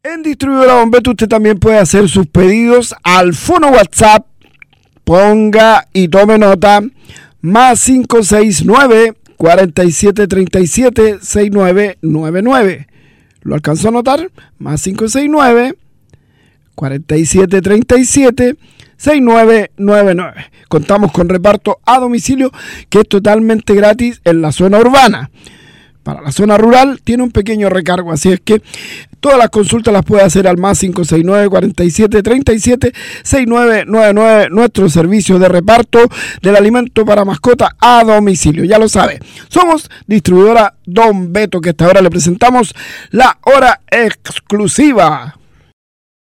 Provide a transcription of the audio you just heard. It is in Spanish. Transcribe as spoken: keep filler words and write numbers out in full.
En Distribuidora Don Beto usted también puede hacer sus pedidos al fono WhatsApp. Ponga y tome nota. Más cinco seis nueve, cuatro siete tres siete, seis nueve nueve nueve. ¿Lo alcanzó a notar? Más cinco seis nueve, cuatro siete tres siete, seis nueve nueve nueve. Contamos con reparto a domicilio que es totalmente gratis en la zona urbana. Para la zona rural tiene un pequeño recargo, así es que todas las consultas las puede hacer al más cinco seis nueve, cuatro siete tres siete, seis nueve nueve nueve, nuestro servicio de reparto del alimento para mascota a domicilio. Ya lo sabe, somos Distribuidora Don Beto, que hasta ahora le presentamos la hora exclusiva.